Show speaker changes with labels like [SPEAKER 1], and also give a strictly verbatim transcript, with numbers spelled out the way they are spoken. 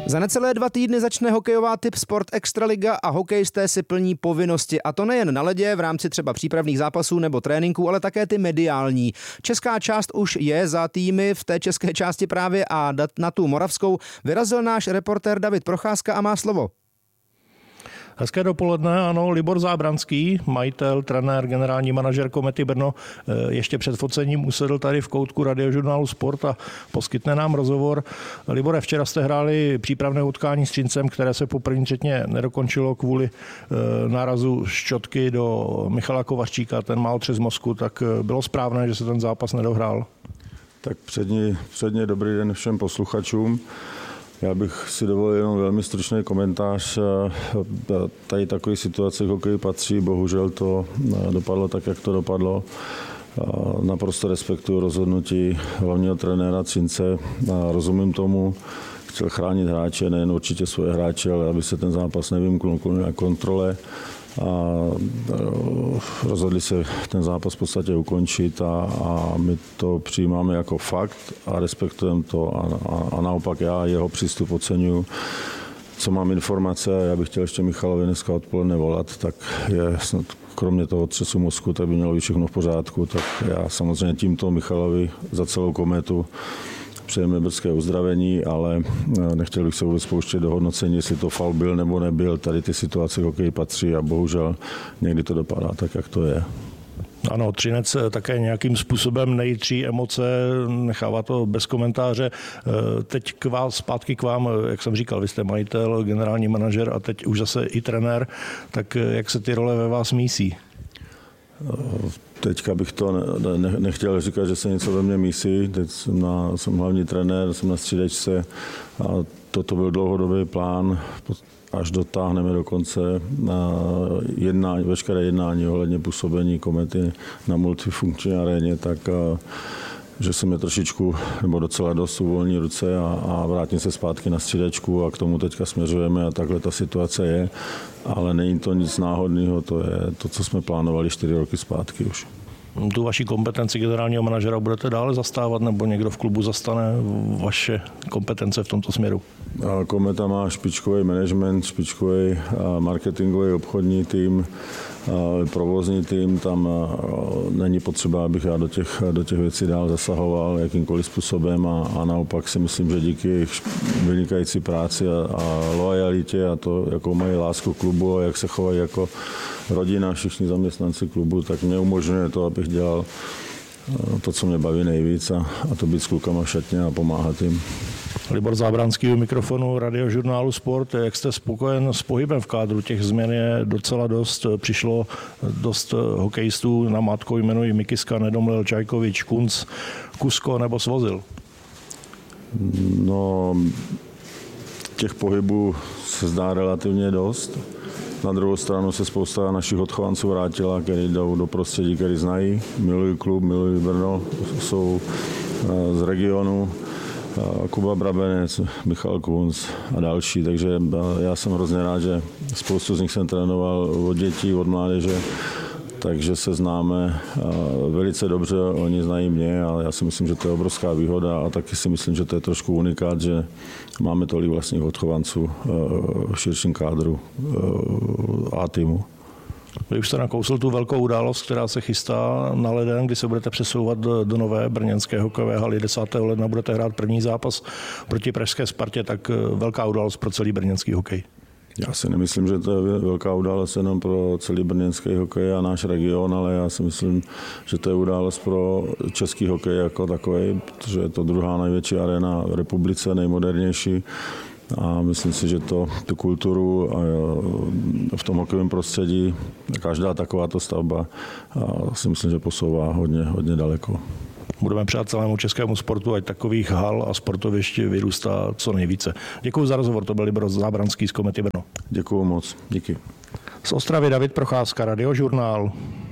[SPEAKER 1] Za necelé dva týdny začne hokejová typ Sport Extraliga a hokejisté si plní povinnosti. A to nejen na ledě v rámci třeba přípravných zápasů nebo tréninků, ale také ty mediální. Česká část už je za týmy v té české části právě a na tu moravskou vyrazil náš reportér David Procházka a má slovo.
[SPEAKER 2] Hezké dopoledne, ano, Libor Zábranský, majitel, trenér, generální manažer Komety Brno, ještě před focením usedl tady v koutku Radiožurnálu Sport a poskytne nám rozhovor. Libore, včera jste hráli přípravné utkání s Třincem, které se po první třetině nedokončilo kvůli nárazu šťotky do Michala Kovařčíka, ten má otřes mozku, tak bylo správné, že se ten zápas nedohrál?
[SPEAKER 3] Tak předně, předně dobrý den všem posluchačům. Já bych si dovolil jenom velmi stručný komentář. Tady takové situace k hokeji patří, bohužel to dopadlo tak, jak to dopadlo. Naprosto respektuju rozhodnutí hlavního trenéra Třince. Rozumím tomu, chtěl chránit hráče, nejen určitě svoje hráče, ale aby se ten zápas nevymknul na kontrole. A rozhodli se ten zápas v podstatě ukončit a, a my to přijímáme jako fakt a respektujeme to a, a, a naopak já jeho přístup oceňuju. Co mám informace, já bych chtěl ještě Michalovi dneska odpoledne volat, tak je snad kromě toho otřesu mozku, tak by mělo být všechno v pořádku, tak já samozřejmě tímto Michalovi za celou Kometu přejeme brzké uzdravení, ale nechtěl bych se vůbec pouštět do hodnocení, jestli to faul byl nebo nebyl. Tady ty situace hokej patří a bohužel někdy to dopadá tak, jak to je.
[SPEAKER 2] Ano, Třinec také nějakým způsobem nejtří emoce, nechává to bez komentáře. Teď k vás, zpátky k vám, jak jsem říkal, vy jste majitel, generální manažer a teď už zase i trenér, tak jak se ty role ve vás mísí?
[SPEAKER 3] Teďka bych to ne, ne, nechtěl říkat, že se něco ve mně mísí. Teď jsem, na, jsem hlavní trenér, jsem na střídačce a toto byl dlouhodobý plán, až dotáhneme do konce na jednání, veškeré jednání ohledně působení Komety na multifunkční aréně, tak že se mi trošičku nebo docela dost uvolní ruce a, a vrátím se zpátky na střídačku a k tomu teďka směřujeme a takhle ta situace je, ale není to nic náhodného, to je to, co jsme plánovali čtyři roky zpátky už.
[SPEAKER 2] Tu vaši kompetenci generálního manažera budete dále zastávat nebo někdo v klubu zastane vaše kompetence v tomto směru?
[SPEAKER 3] Kometa má špičkový management, špičkový marketingový obchodní tým, provozní tým, tam není potřeba, abych já do těch, do těch věcí dál zasahoval jakýmkoliv způsobem a, a naopak si myslím, že díky jejich vynikající práci a, a lojalitě a to, jakou mají lásku klubu a jak se chovají jako rodina, všichni zaměstnanci klubu, tak mě umožňuje to, abych dělal to, co mě baví nejvíc a, a to být s klukama v šatně a pomáhat jim.
[SPEAKER 2] Libor Zábranský u mikrofonu Radiožurnálu Sport. Jak jste spokojen s pohybem v kádru? Těch změn je docela dost. Přišlo dost hokejistů, na mátkou jmenují Mikiska, Nedomlel, Čajkovič, Kunc, Kusko nebo Svozil.
[SPEAKER 3] No, těch pohybů se zdá relativně dost. Na druhou stranu se spousta našich odchovanců vrátila, kteří jdou do prostředí, který znají. Milují klub, milují Brno, jsou z regionu. Kuba Brabenec, Michal Kunc a další, takže já jsem hrozně rád, že spoustu z nich jsem trénoval od dětí, od mládeže, takže se známe velice dobře, oni znají mě a já si myslím, že to je obrovská výhoda a taky si myslím, že to je trošku unikát, že máme tolik vlastních odchovanců v širším kádru A týmu.
[SPEAKER 2] Vy už jste nakousl tu velkou událost, která se chystá na leden, kdy se budete přesouvat do, do nové brněnské hokejové haly. desátého ledna budete hrát první zápas proti pražské Spartě, tak velká událost pro celý brněnský hokej.
[SPEAKER 3] Já si nemyslím, že to je velká událost jenom pro celý brněnský hokej a náš region, ale já si myslím, že to je událost pro český hokej jako takový, protože je to druhá největší aréna v republice, nejmodernější. A myslím si, že to, tu kulturu v tom hokejovém prostředí, každá takováto stavba si myslím, že posouvá hodně, hodně daleko.
[SPEAKER 2] Budeme přát celému českému sportu, ať takových hal a sportovišť vyrůstá co nejvíce. Děkuji za rozhovor, to byl Libor Zábranský z Komety Brno.
[SPEAKER 3] Děkuji moc, díky.
[SPEAKER 2] Z Ostravy David Procházka, Radiožurnál.